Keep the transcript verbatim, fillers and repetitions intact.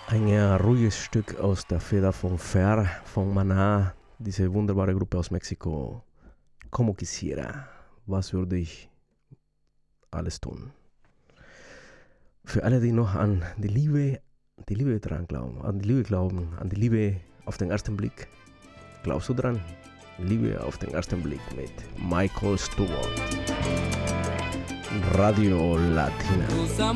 Ein äh, ruhiges Stück aus der Feder von Fer, von Maná, diese wunderbare Gruppe aus Mexiko. Como quisiera, was würde ich alles tun? Für alle, die noch an die Liebe, die Liebe dran glauben, an die Liebe glauben, an die Liebe auf den ersten Blick. Glaubst du dran? Liebe auf den ersten Blick mit Michael Stewart. Radio Latina.